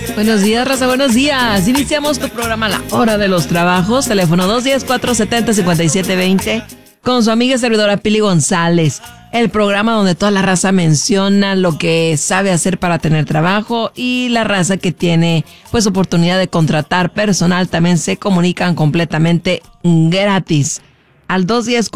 Buenos días, raza, buenos días. Iniciamos tu programa La Hora de los Trabajos, teléfono 210-470-5720, con su amiga y servidora Pili González. El programa donde toda la raza menciona lo que sabe hacer para tener trabajo, y la raza que tiene pues oportunidad de contratar personal también se comunican completamente gratis al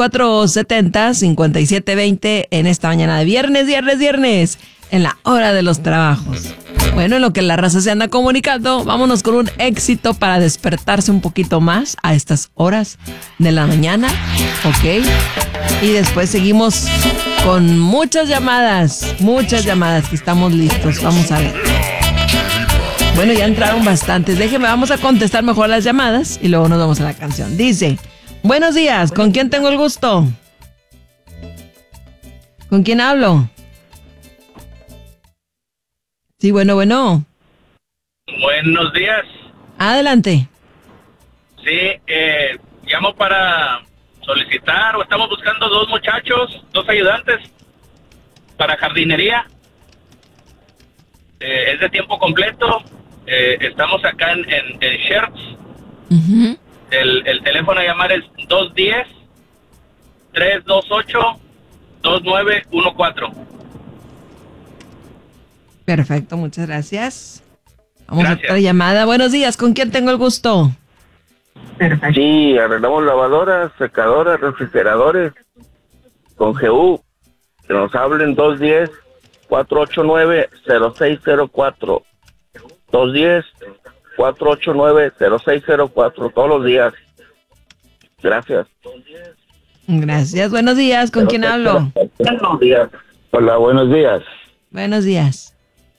210-470-5720 en esta mañana de viernes, en La Hora de los Trabajos. Bueno, en lo que la raza se anda comunicando, vámonos con un éxito para despertarse un poquito más a estas horas de la mañana, ¿ok? Y después seguimos con muchas llamadas que estamos listos. Vamos a ver. Bueno, ya entraron bastantes. Vamos a contestar mejor las llamadas y luego nos vamos a la canción. Dice, buenos días, ¿con quién tengo el gusto? ¿Con quién hablo? Sí, bueno. Buenos días. Adelante. Sí, llamo para solicitar, o estamos buscando dos ayudantes para jardinería. Es de tiempo completo. Estamos acá en Schertz. Uh-huh. El teléfono a llamar es 210-328-2914. Perfecto, muchas gracias. Vamos a otra llamada. Buenos días, ¿con quién tengo el gusto? Sí, arreglamos lavadoras, secadoras, refrigeradores con GU. Que nos hablen 210-489-0604. 210-489-0604 todos los días. Gracias. Gracias, buenos días, ¿con quién hablo? Buenos días. Hola, buenos días. Buenos días.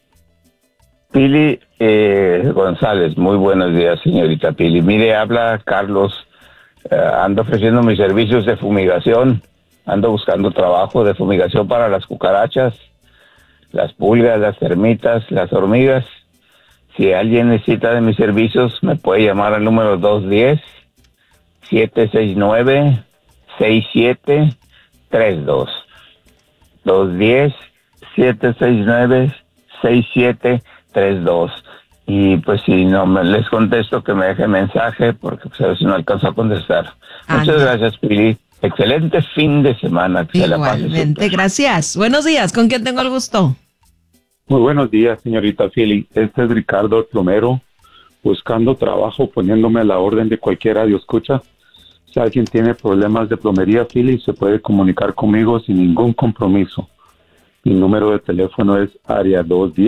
Pili González, muy buenos días, señorita Pili. Mire, habla Carlos. Ando ofreciendo mis servicios de fumigación. Ando buscando trabajo de fumigación para las cucarachas, las pulgas, las termitas, las hormigas. Si alguien necesita de mis servicios, me puede llamar al número 210-769-6732. 210-769-6732. Y pues si no les contesto, que me deje mensaje, porque pues a ver si no alcanzo a contestar. Muchas gracias, Pili. Excelente fin de semana. Igualmente, gracias. Buenos días, ¿con quién tengo el gusto? Muy buenos días, señorita Pili. Este es Ricardo el plomero, buscando trabajo, poniéndome a la orden de cualquier radioescucha. Si alguien tiene problemas de plomería, Pili, se puede comunicar conmigo sin ningún compromiso. Mi número de teléfono es área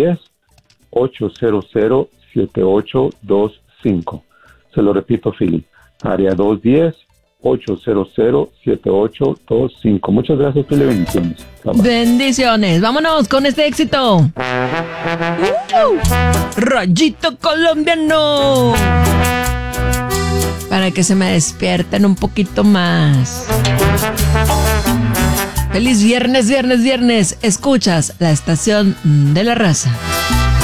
210-800-7825. Se lo repito, Philly. Área 210-800-7825. Muchas gracias, Philly. Bendiciones. Bye-bye. Bendiciones. Vámonos con este éxito. Rayito colombiano. Para que se me despierten un poquito más. Feliz viernes. Escuchas la estación de la raza.